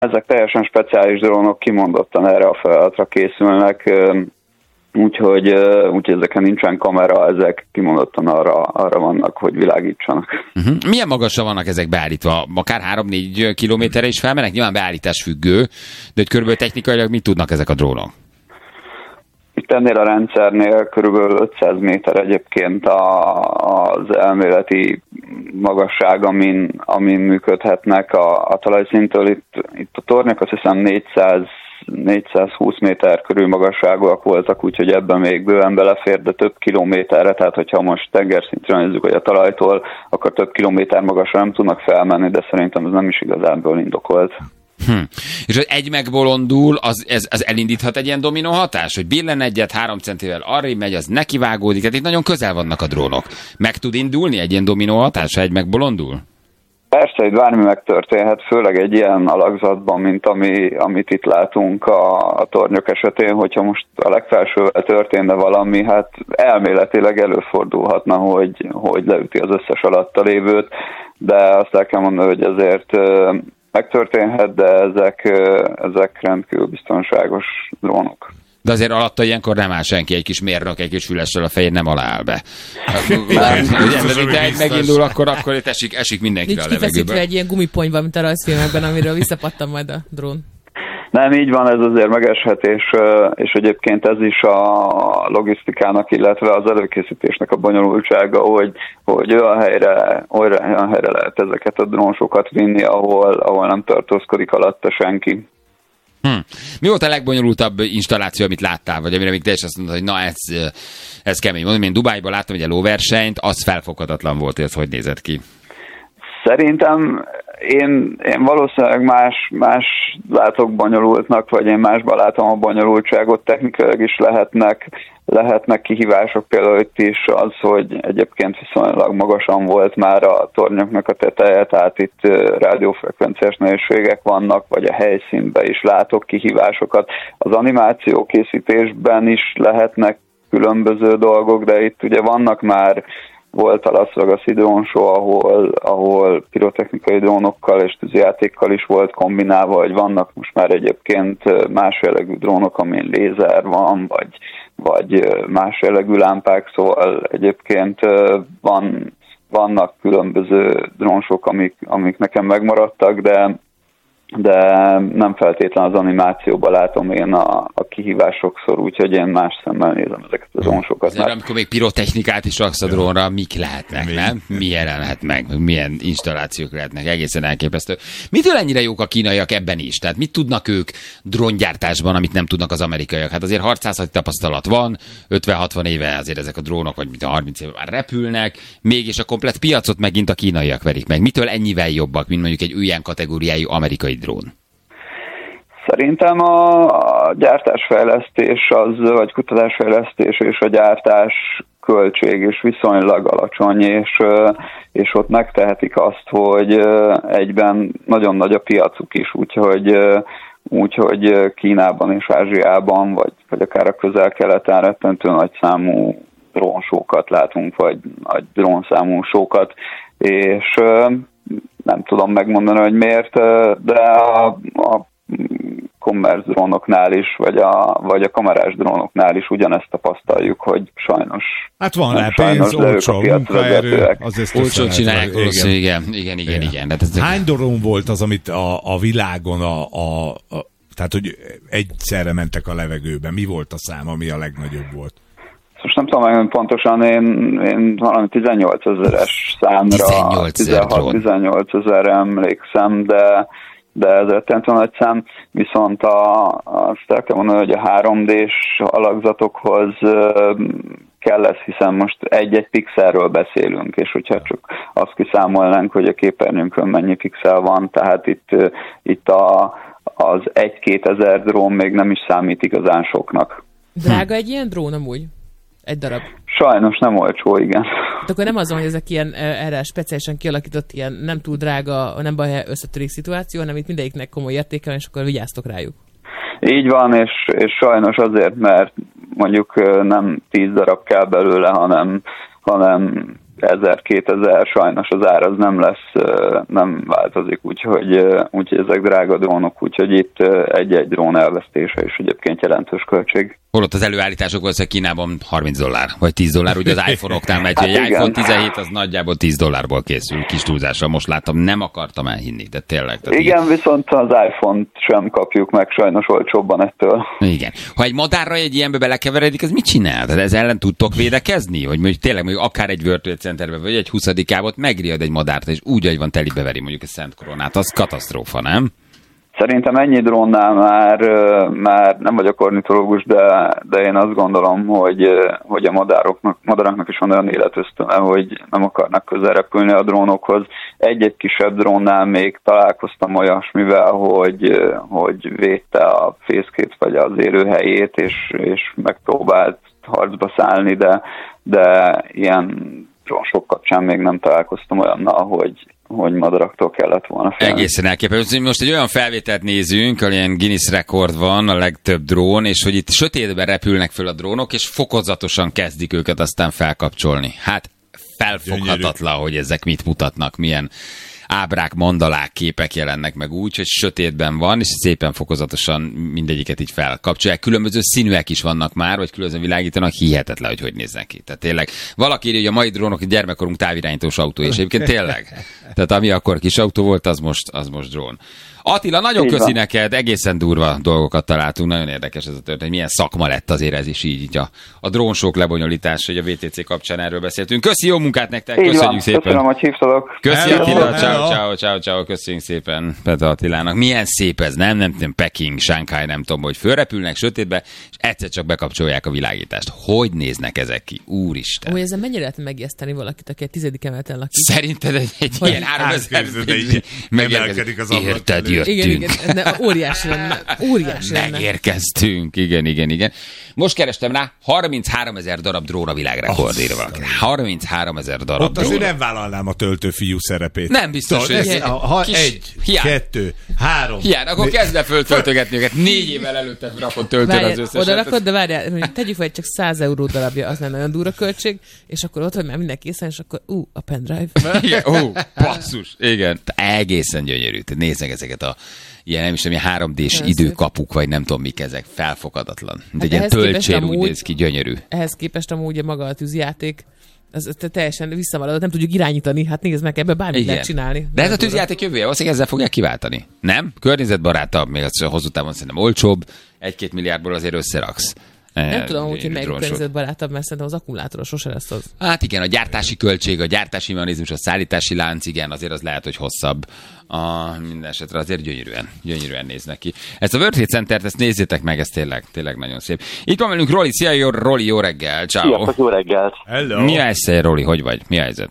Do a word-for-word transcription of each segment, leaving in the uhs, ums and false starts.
Ezek teljesen speciális drónok, kimondottan erre a feladatra készülnek, úgyhogy, úgyhogy ezeken nincsen kamera, ezek kimondottan arra, arra vannak, hogy világítsanak. Uh-huh. Milyen magasra vannak ezek beállítva? Akár három-négy kilométerre is felmennek? Nyilván beállítás függő, de hogy körülbelül technikailag mit tudnak ezek a drónok? Itt ennél a rendszernél körülbelül ötszáz méter egyébként a, az elméleti magasság, amin, amin működhetnek a, a talajszintől. Itt, itt a tornyok azt hiszem négyszáz négyszázhúsz méter körül magasságúak voltak, úgyhogy ebben még bőven belefér, de több kilométerre, tehát hogyha most tengerszintre nézzük, hogy a talajtól, akkor több kilométer magasra nem tudnak felmenni, de szerintem ez nem is igazából indokolt. Hm. És hogy egy megbolondul, az, ez, az elindíthat egy ilyen dominó hatás, hogy billen egyet, három centivel arrébb megy, az nekivágódik, tehát itt nagyon közel vannak a drónok. Meg tud indulni egy ilyen dominó hatás, ha egy megbolondul? Persze, itt bármi megtörténhet, főleg egy ilyen alakzatban, mint ami, amit itt látunk a, a tornyok esetén, hogyha most a legfelsővel történne valami, hát elméletileg előfordulhatna, hogy, hogy leüti az összes alatta lévőt, de azt el kell mondani, hogy ezért megtörténhet, de ezek, ezek rendkívül biztonságos drónok. De azért alatta ilyenkor nem áll senki, egy kis mérnök, egy kis fülessel a fején nem alááll be. De egy megindul, akkor, akkor itt esik, esik mindenki a levegőbe. Nincs kifeszítve egy ilyen gumiponyva, mint a rajzfilmekben, amiről visszapattan majd a drón. Nem, így van, ez azért megeshet, és, és egyébként ez is a logisztikának, illetve az előkészítésnek a bonyolultsága, hogy, hogy olyan helyre, olyan helyre lehet ezeket a drónsokat vinni, ahol, ahol nem tartózkodik alatta senki. Hm. Mi volt a legbonyolultabb installáció, amit láttál, vagy amire még te is azt mondod, hogy na ez, ez kemény. Mondom, én Dubájban láttam egy lóversenyt, az felfoghatatlan volt, hogy ez hogy nézett ki. Szerintem én, én valószínűleg más, más látok bonyolultnak, vagy én másban látom a bonyolultságot, technikailag is lehetnek, lehetnek kihívások, például itt is az, hogy egyébként viszonylag magasan volt már a tornyoknak a teteje, tehát itt rádiófrekvenciás nehézségek vannak, vagy a helyszínben is látok kihívásokat. Az animáció készítésben is lehetnek különböző dolgok, de itt ugye vannak már, volt a Las Vegas-i Drone Show, ahol, ahol pirotechnikai drónokkal és tűzijátékkal is volt kombinálva, hogy vannak most már egyébként más jellegű drónok, amin lézer van, vagy, vagy más jellegű lámpák, szóval egyébként van, vannak különböző drónsok, amik, amik nekem megmaradtak, de de nem feltétlenül az animációban látom én a, a kihívás sokszor, úgyhogy én más szemmel nézem ezeket a drónsokat. Azért, amikor még pirotechnikát is raksz a drónra, mik lehetnek, még. Nem? Mi jelenhet meg, milyen installációk lehetnek, egészen elképesztő. Mitől ennyire jók a kínaiak ebben is? Tehát mit tudnak ők dróngyártásban, amit nem tudnak az amerikaiak? Hát azért harcászati tapasztalat van, ötven-hatvan éve azért ezek a drónok, vagy mint a harminc éve már repülnek, mégis a komplett piacot megint a kínaiak verik meg. Mitől ennyivel jobbak, mint mondjuk egy olyan kategóriájú amerikai drón? Szerintem a gyártásfejlesztés az, vagy kutatásfejlesztés és a gyártás költség is viszonylag alacsony, és, és ott megtehetik azt, hogy egyben nagyon nagy a piacuk is, úgyhogy, úgyhogy Kínában és Ázsiában, vagy, vagy akár a közel-keleten rettentő nagy számú drónsókat látunk, vagy nagy drónszámú sókat, és nem tudom megmondani, hogy miért, de a, a commerce drónoknál is, vagy a, vagy a kamerás drónoknál is ugyanezt tapasztaljuk, hogy sajnos... Hát van rá pénz, olcsó a munkaerő, olcsó csinálják, igen, igen, igen, igen. igen. De ez hány drón volt az, amit a, a világon a, a, a... Tehát, hogy egyszerre mentek a levegőbe? Mi volt a szám, ami a legnagyobb volt? Most nem tudom megmondani pontosan, én, én valami tizennyolc ezeres számra, tizenhat-tizennyolc ezerre emlékszem, de, de ez rettentő nagy szám, viszont a, azt el kell mondani, hogy a három dés alakzatokhoz kell lesz, hiszen most egy-egy pixelről beszélünk, és hogyha csak azt kiszámolnánk, hogy a képernyőnkön mennyi pixel van, tehát itt, itt a, az egy-két ezer drón még nem is számít igazán soknak. Drága egy ilyen drón amúgy? Egy darab. Sajnos nem olcsó, igen. Hát akkor nem azon, hogy ezek ilyen erre speciálisan kialakított ilyen nem túl drága, nem baj, összetörik szituáció, hanem itt mindegyiknek komoly értéke, és akkor vigyáztok rájuk. Így van, és, és sajnos azért, mert mondjuk nem tíz darab kell belőle, hanem, hanem ezer-kétezer, sajnos az ár az nem lesz, nem változik, úgyhogy, úgyhogy ezek drága drónok, úgyhogy itt egy-egy drón elvesztése is egyébként jelentős költség. Holott az előállítások valószínűleg Kínában harminc dollár, vagy tíz dollár, ugye az iPhone-oknál megy, Hát hogy egy igen. iPhone tizenhét az nagyjából tíz dollárból készül, kis túlzással. Most láttam, nem akartam elhinni, de tényleg. Igen, így... viszont az iPhone-t sem kapjuk meg sajnos olcsóbban ettől. Igen. Ha egy madárra egy ilyenbe belekeveredik, az mit csinál? Tehát ez ellen tudtok védekezni? Vagy mondjuk tényleg mondjuk akár egy World Trade Centerbe, vagy egy huszadikávot megriad egy madárt, és úgy, hogy van, telibe veri mondjuk a Szent Koronát. Az katasztrófa, nem? Szerintem ennyi drónnál már, már nem vagyok ornitológus, de, de én azt gondolom, hogy, hogy a madároknak, madaraknak is van olyan életösztöne, hogy nem akarnak közel repülni a drónokhoz. Egy-egy kisebb drónnál még találkoztam olyasmivel, hogy, hogy védte a fészkét vagy az élőhelyét, és, és megpróbált harcba szállni, de, de ilyen drónsok kapcsán még nem találkoztam olyannal, hogy hogy madaraktól kellett volna félni. Egészen elképesztő. Most egy olyan felvételt nézünk, ahol ilyen Guinness rekord van, a legtöbb drón, és hogy itt sötétben repülnek föl a drónok, és fokozatosan kezdik őket aztán felkapcsolni. Hát felfoghatatlan, hogy ezek mit mutatnak, milyen ábrák, mandalák, képek jelennek meg úgy, hogy sötétben van, és szépen fokozatosan mindegyiket így felkapcsolják. Különböző színűek is vannak már, vagy különböző világítanak, hihetetlen, hogy hogy néznek ki. Tehát tényleg valaki írja, hogy a mai drónok gyermekkorunk távirányítós autó, és egyébként tényleg. Tehát ami akkor kis autó volt, az most, az most drón. Attila, nagyon Így köszi van. neked, egészen durva dolgokat találtunk, nagyon érdekes ez a történet, milyen szakma lett azért ez is így, így a, a drónsók lebonyolítás, hogy a vé té cé kapcsán erről beszéltünk. Köszi, jó munkát nektek, Így köszönjük van. szépen. Köszönöm, hogy hívtalak. Köszi Hello, Attila, hello. ciao, ciao, ciao, ciao, köszönjük szépen Petra Attilának. Milyen szép ez, nem? Nem tudom, Peking, Shanghai, nem tudom, hogy fölrepülnek sötétbe, és egyszer csak bekapcsolják a világítást. Hogy néznek ezek ki? Úristen. Ó, ezzel mennyire lehet megijeszteni valakit, aki egy tizedik emeleten lakik? Szerinted egy, egy Hogy ilyen háromezer átkérzed, így emelkedik az ablak Érted, felé. jöttünk. Igen, igen, de óriási lenne. Óriási lenne. Megérkeztünk, igen, igen, igen. Most kerestem rá, harmincháromezer darab drón a világrekord írva. harmincháromezer darab Ott azért drón. nem vállalnám a töltőfiú szerepét. Nem biztos, Tudod, hogy ez, ez- ha, ha kis egy, hiány. kettő, három. Hiány, akkor kezd el föltöltögetni őket. Négy évvel előtte rakott töltőn az Várjál, összeset. oda rakod, de várjál, mondjuk tegyük fel, hogy csak száz euró darabja, az nem nagyon durva költség, és akkor ott vagy már minden készen, és akkor ú, a pendrive. Igen, ó, basszus. Igen, egészen gyönyörű. Tehát nézzek ezeket a ilyen, nem is tudom, ilyen három dés Nagyon időkapuk, vagy nem tudom mik ezek, felfoghatatlan. De egy ilyen ehhez képest töltsér úgy amúgy- néz ki, gyönyörű. Ehhez képest amúgy maga a tűzjáték, ez ez teljesen visszamaradott, nem tudjuk irányítani, hát nézd meg, ebbe bármit lehet csinálni. De ez a Nagyon durva. tűzjáték jövője, valószínűleg ezzel fogják kiváltani. Nem? Környezetbarátabb, még az hosszú távon szerintem olcsóbb, egy-két milliárdból azért összeraksz. Nem tudom úgy, hogy melyik drónsort. környezetbarátabb, mert szerintem az akkumulátoros sose lesz az. Hát igen, a gyártási költség, a gyártási mechanizmus, a szállítási lánc, igen, azért az lehet, hogy hosszabb. A, minden esetre azért gyönyörűen, gyönyörűen néznek ki. Ezt a World Trade Centert, ezt nézzétek meg, ez tényleg, tényleg nagyon szép. Itt van velünk Roli, szia, jó, Roli, jó reggel, ciao. Sziasztok, jó reggelt! Hello. Mi a esze, Roli, hogy vagy? Mi a helyzet?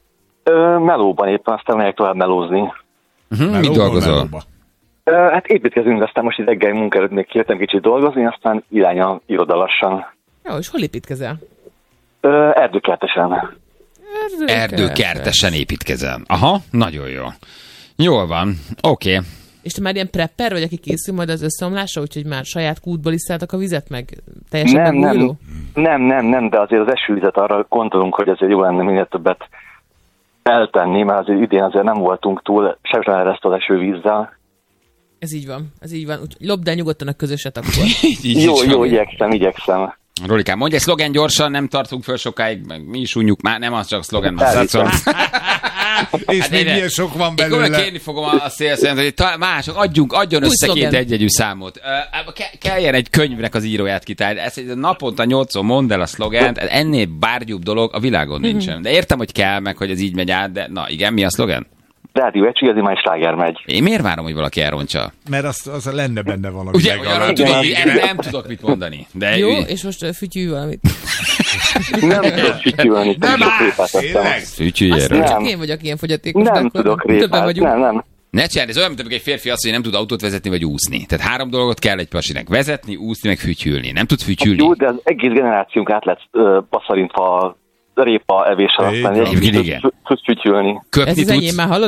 Ö, melóban éppen, aztán megyek tovább melózni. Uh-huh, mit Melóba, dolgozol? melóba. Ö, hát építkezünk, aztán most itt reggeli munkaerőt még kértem kicsit dolgozni, aztán irány a iroda lassan. Jó, és hol építkezel? Ö, erdőkertesen. Erdőkertesen építkezel. Aha, nagyon jó. Jól van, oké. Okay. És te már ilyen prepper vagy, aki készül majd az összeomlásra, úgyhogy már saját kútból iszáltak a vizet, meg teljesen Nem, megújuló? nem, nem, nem, nem, de azért az esővizet arra gondolunk, hogy azért jó lenne minél többet eltenni, mert azért idén azért nem voltunk túl sebzseneresztő az esővízzel. Ez így van, ez így van. Úgyhogy lopd el nyugodtan a közöset akkor. Így, így Jó, is jó, van. igyekszem, igyekszem. Rolikám, mondj egy szlogen gyorsan, nem tartunk föl sokáig, meg mi is unjuk, már nem az csak szlogen. Elhiszem. És Hát még én- milyen sok van Én komolyan belőle. kérni fogom a szélszent, hogy ta- mások, adjunk, adjon Új össze két szlogen. egyegyű számot. Ö, ke- Kelljen egy könyvnek az íróját kitálni. Ezt egy naponta nyolcszor mondd el a szlogent, ennél bárgyúbb dolog a világon nincsen. De értem, hogy kell meg, hogy ez így megy át, de na igen, mi a szlogen? Rádió egy igazi már sláger megy. Én miért várom, hogy valaki elrontsa? Mert az, az lenne benne valami. Ugye, legalább. arra Igen, tudok, igen. erre nem tudok mit mondani. De Jó, ő- és most uh, fütyülj valamit. Nem tudok sütülni, Nem csak áll, répát tettem. tényleg? Fütyülj Azt erről. csak Nem. én vagyok ilyen fogyatékos. de Nem akkor tudok Többen répát, vagyunk. nem, nem. Ne csinálj, ez olyan, mint amikor egy férfi azt, hogy nem tud autót vezetni vagy úszni. Tehát három dolgot kell egy pasinek. Vezetni, úszni, meg fütyülni. Nem tudsz fütyülni. Jó, de az egész generációnk át lett ö, passzarintva a répa evés alatt. Igen, menni, igen, tudsz- igen. Tudsz fütyülni. Köpni Ez az enyém tudsz. már hallod?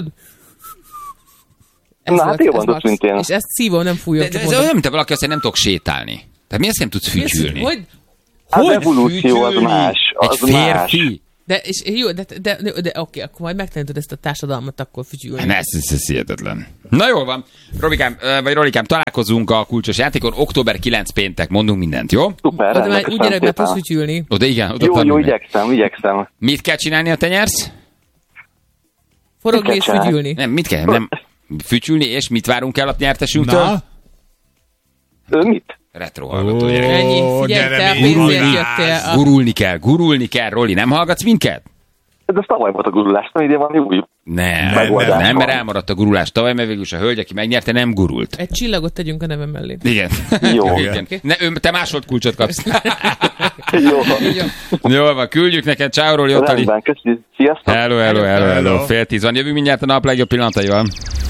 Ez Na, volt, hát jó ez mondod max. szintén. És ezt szívom, nem fújom. De, de csak ez mondom. olyan, mint valaki azt, hogy nem tudok sétálni. Tehát mi azt nem tudsz fütyülni? Hogy? Az Hogy evolúció az fütyülni? más. Az Egy férfi? más. De, és, jó, de, de, de, de oké, akkor majd megtanítod ezt a társadalmat akkor fütyülni. Ne, ez, ez, ez hihetetlen. Na jól van. Robikám, vagy Rolikám, találkozunk a kulcsos játékon. október kilencedike péntek, mondunk mindent, jó? Szuper, Oda rendben, már úgy köszönöm gyere, mert tudsz szépen. fütyülni. Oda igen, oda Jó, jó, tanulni. igyekszem, igyekszem. Mit kell csinálni, ha te nyersz? Forogni és Kecsen. fütyülni. Nem, mit kell? Nem. Fütyülni, és mit várunk el a nyertesünktől? Na? Ő mit? Retro hallgató gyerek. Ennyi, figyelj, gyere, te a mi? pénzért Gurulás. jöttél. A... Gurulni kell, gurulni kell. Roli, nem hallgatsz minket? Ez a tavaly volt a gurulás, nem idén van új. Nem, Megoldás nem, nem, mert van. elmaradt a gurulás tavaly, mert végül is a hölgy, aki megnyerte, nem gurult. Egy csillagot tegyünk a nevem mellé. Igen. Jó. Igen. Ne, ő, te másodkulcsot kapsz. Jó. Jól van, küldjük neked. Ciao, Roli, Ottali. Rendben, köszönjük. Sziasztok. Hello, hello, hello, hello. Hello. Fél tíz van. Jövünk mindjárt a nap legjobb pillanataival.